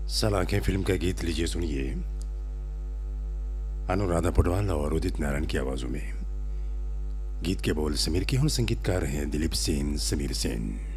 सलाखें film का गीत लीजिए सुनिए, अनुराधा पौडवाल और उदित नारायण की आवाजों में। गीत के बोल समीर के और संगीतकार हैं दिलीप सेन, समीर सेन।